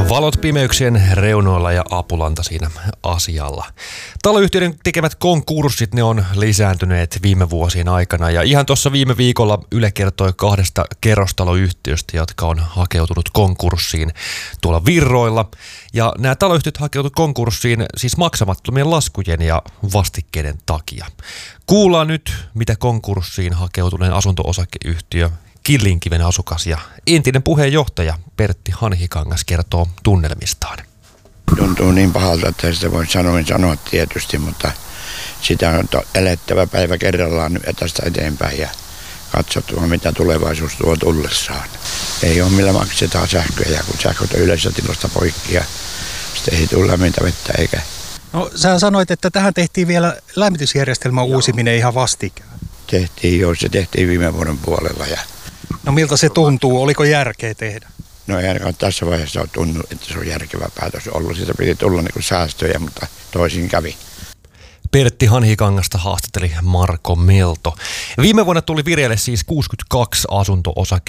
Valot pimeyksien reunoilla ja apulanta siinä asialla. Taloyhtiöiden tekemät konkurssit, ne on lisääntyneet viime vuosien aikana. Ja ihan tuossa viime viikolla Yle kertoi 2 kerrostaloyhtiöstä, jotka on hakeutunut konkurssiin tuolla Virroilla. Ja nämä taloyhtiöt hakeutuivat konkurssiin siis maksamattomien laskujen ja vastikkeiden takia. Kuullaan nyt, mitä konkurssiin hakeutuneen asunto-osakeyhtiö Killinkiven asukas ja entinen puheenjohtaja Pertti Hanhikangas kertoo tunnelmistaan. Tuntuu niin pahalta, että ei sitä voi sanoa tietysti, mutta sitä on elettävä päivä kerrallaan nyt tästä eteenpäin ja katsottava, mitä tulevaisuus tuo tullessaan. Ei ole millä maksetaan sähköjä, kun sähköt on yleisötilasta poikki ja sitten ei tule lämmintä vettä eikä. No sä sanoit, että tähän tehtiin vielä lämmitysjärjestelmän uusiminen ihan vastikään. Se tehtiin viime vuoden puolella. No miltä se tuntuu? Oliko järkeä tehdä? No ei ainakaan tässä vaiheessa ole tuntunut, että se on järkevä päätös ollut. Siitä piti tulla niin kuin säästöjä, mutta toisin kävi. Pertti Hanhikangasta haastatteli Marko Melto. Viime vuonna tuli vireille siis 62 asunto-osakeyhtiötä.